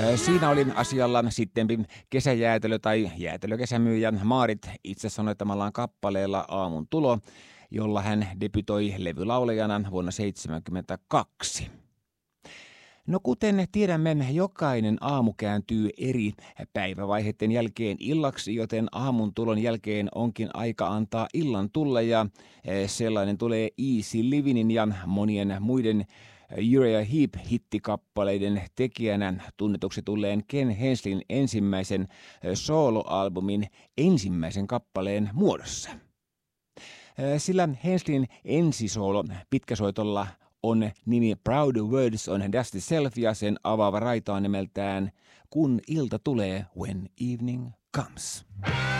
Siinä oli asialla sittempi kesäjäätelö tai jäätelökesämyyjä Maarit itse sanoittamallaan kappaleella Aamun tulo, jolla hän debytoi levylaulajana vuonna 1972. No kuten tiedämme, jokainen aamu kääntyy eri päivävaiheiden jälkeen illaksi, joten aamun tulon jälkeen onkin aika antaa illan tulla ja sellainen tulee Easy Livingin ja monien muiden Uriah Heep-hittikappaleiden tekijänä tunnetuksi tulleen Ken Henslin ensimmäisen soloalbumin ensimmäisen kappaleen muodossa. Sillä Henslin ensisoolo pitkäsoitolla on nimi Proud Words on Dusty Self ja sen avaava raita on nimeltään Kun ilta tulee, When Evening Comes.